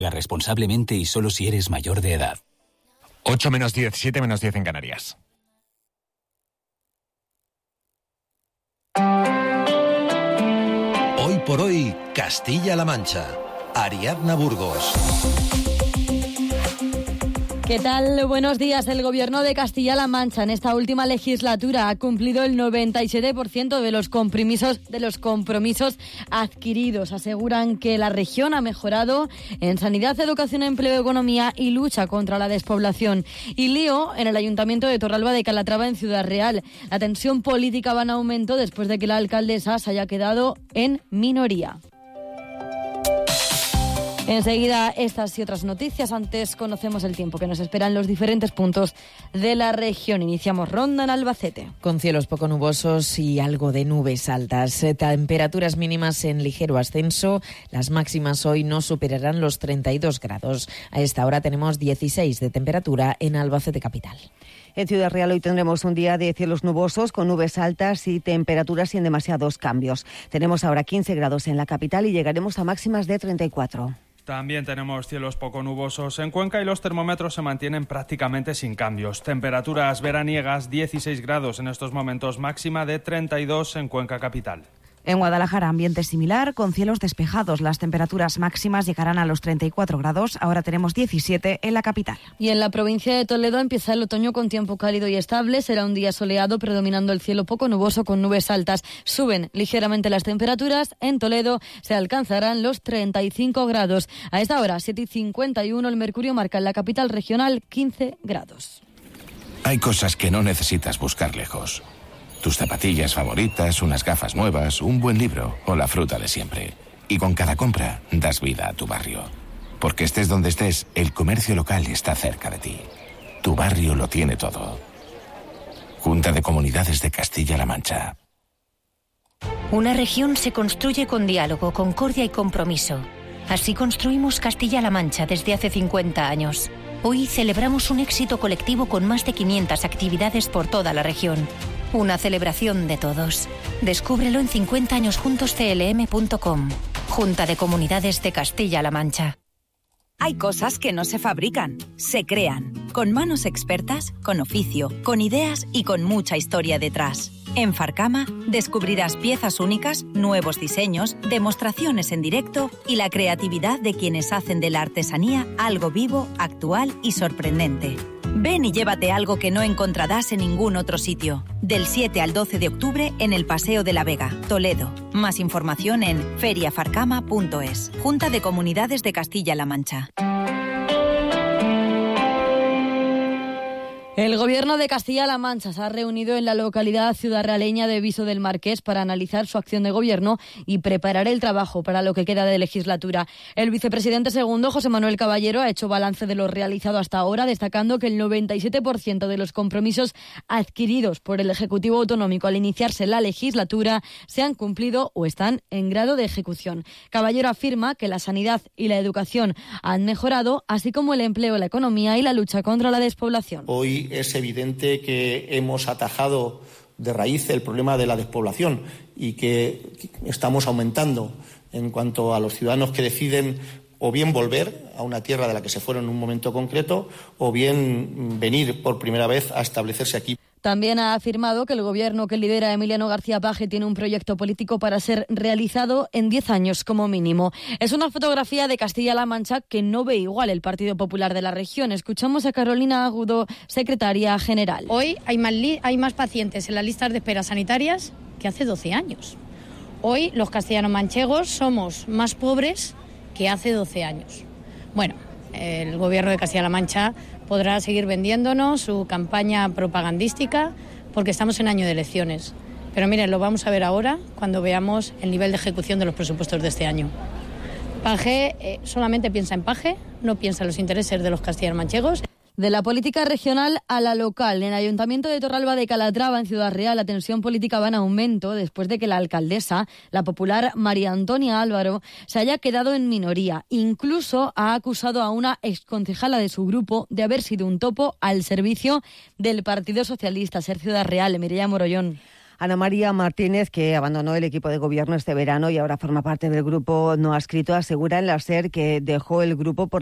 Responsablemente y solo si eres mayor de edad. 8 menos 10, 7 menos 10 en Canarias. Hoy por hoy, Castilla-La Mancha. Ariadna Burgos. ¿Qué tal? Buenos días. El Gobierno de Castilla-La Mancha en esta última legislatura ha cumplido el 97% de los compromisos adquiridos. Aseguran que la región ha mejorado en sanidad, educación, empleo, economía y lucha contra la despoblación. Y lío en el Ayuntamiento de Torralba de Calatrava, en Ciudad Real. La tensión política va en aumento después de que la alcaldesa se haya quedado en minoría. Enseguida estas y otras noticias. Antes conocemos el tiempo que nos espera en los diferentes puntos de la región. Iniciamos ronda en Albacete. Con cielos poco nubosos y algo de nubes altas. Temperaturas mínimas en ligero ascenso. Las máximas hoy no superarán los 32 grados. A esta hora tenemos 16 de temperatura en Albacete capital. En Ciudad Real hoy tendremos un día de cielos nubosos con nubes altas y temperaturas sin demasiados cambios. Tenemos ahora 15 grados en la capital y llegaremos a máximas de 34. También tenemos cielos poco nubosos en Cuenca y los termómetros se mantienen prácticamente sin cambios. Temperaturas veraniegas, 16 grados en estos momentos, máxima de 32 en Cuenca capital. En Guadalajara, ambiente similar, con cielos despejados. Las temperaturas máximas llegarán a los 34 grados. Ahora tenemos 17 en la capital. Y en la provincia de Toledo empieza el otoño con tiempo cálido y estable. Será un día soleado, predominando el cielo poco nuboso con nubes altas. Suben ligeramente las temperaturas. En Toledo se alcanzarán los 35 grados. A esta hora, 7:51, el mercurio marca en la capital regional 15 grados. Hay cosas que no necesitas buscar lejos. Tus zapatillas favoritas, unas gafas nuevas, un buen libro o la fruta de siempre. Y con cada compra das vida a tu barrio. Porque estés donde estés, el comercio local está cerca de ti. Tu barrio lo tiene todo. Junta de Comunidades de Castilla-La Mancha. Una región se construye con diálogo, concordia y compromiso. Así construimos Castilla-La Mancha desde hace 50 años. Hoy celebramos un éxito colectivo con más de 500 actividades por toda la región. Una celebración de todos. Descúbrelo en 50añosjuntosclm.com. Junta de Comunidades de Castilla-La Mancha. Hay cosas que no se fabrican, se crean. Con manos expertas, con oficio, con ideas y con mucha historia detrás. En Farcama descubrirás piezas únicas, nuevos diseños, demostraciones en directo y la creatividad de quienes hacen de la artesanía algo vivo, actual y sorprendente. Ven y llévate algo que no encontrarás en ningún otro sitio. Del 7 al 12 de octubre en el Paseo de la Vega, Toledo. Más información en feriafarcama.es. Junta de Comunidades de Castilla-La Mancha. El Gobierno de Castilla-La Mancha se ha reunido en la localidad ciudadrealeña de Viso del Marqués para analizar su acción de gobierno y preparar el trabajo para lo que queda de legislatura. El vicepresidente segundo, José Manuel Caballero, ha hecho balance de lo realizado hasta ahora, destacando que el 97% de los compromisos adquiridos por el Ejecutivo Autonómico al iniciarse la legislatura se han cumplido o están en grado de ejecución. Caballero afirma que la sanidad y la educación han mejorado, así como el empleo, la economía y la lucha contra la despoblación. Hoy es evidente que hemos atajado de raíz el problema de la despoblación y que estamos aumentando en cuanto a los ciudadanos que deciden o bien volver a una tierra de la que se fueron en un momento concreto o bien venir por primera vez a establecerse aquí. También ha afirmado que el gobierno que lidera Emiliano García Paje tiene un proyecto político para ser realizado en 10 años como mínimo. Es una fotografía de Castilla-La Mancha que no ve igual el Partido Popular de la región. Escuchamos a Carolina Agudo, secretaria general. Hoy hay más pacientes en las listas de espera sanitarias que hace 12 años. Hoy los castellanos manchegos somos más pobres que hace 12 años. Bueno, el gobierno de Castilla-La Mancha podrá seguir vendiéndonos su campaña propagandística porque estamos en año de elecciones. Pero miren, lo vamos a ver ahora cuando veamos el nivel de ejecución de los presupuestos de este año. Paje solamente piensa en Paje, no piensa en los intereses de los castellanos manchegos. De la política regional a la local. En el Ayuntamiento de Torralba de Calatrava, en Ciudad Real, la tensión política va en aumento después de que la alcaldesa, la popular María Antonia Álvaro, se haya quedado en minoría. Incluso ha acusado a una exconcejala de su grupo de haber sido un topo al servicio del Partido Socialista. Ser Ciudad Real, Mireia Morollón. Ana María Martínez, que abandonó el equipo de gobierno este verano y ahora forma parte del grupo No Adscrito, asegura en la SER que dejó el grupo por